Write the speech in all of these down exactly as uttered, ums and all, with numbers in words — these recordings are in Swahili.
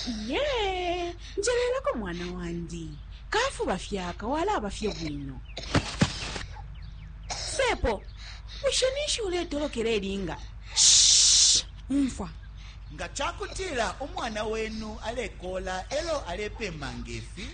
Ye, njelelako mwana wandi. Kafu bafyaka wala bafye bwino. Sepo, wishanishi ule tolokera eringa. Shh, umfa. Nga chakutila umwana wenu alekola elo alepe mangefi.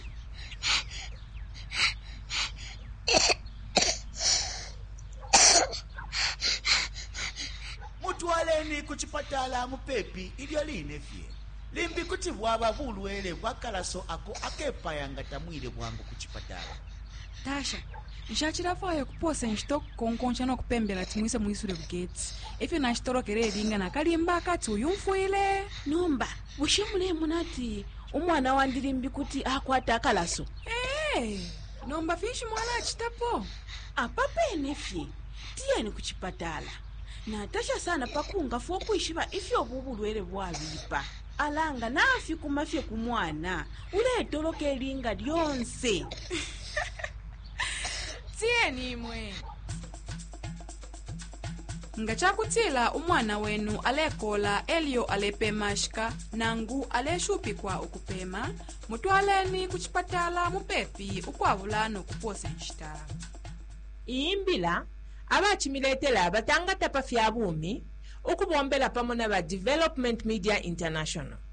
Mutwaleni kuchipatala mupepi ilyo linefye. Limbi kuti bwaba bulwele bwakalaso ako akepayanga tamwile bwangu kuchipatala. Tasha, nshachirafayo kuposa nshito konkoncha no kupembela timwise muisule bugeti. Ifyo nashitolokera eringa nakalimba akati uyumfuile. Nomba, bushimule munati umwana wandi limbi kuti akwata akalaso. Eh, nomba fishi mwana achitapo. Apapa enefye, tiyeni kuchipatala. Na Tasha sana pakunga fo kuishiba ifyo bubulwele bwabipa. Alanga nafi kumafye kumwana ule toloka eringa lyonse. Tieni mwe. Nga chakutila umwana wenu alekola elio alepe mashika nangu aleshupikwa ukupema mutwaleni kuchipatala mupepi ukwavulano kuposa nshita. Iimbila abachimiletela abatangata pafya bumi ukubombela pamona ba Development Media International.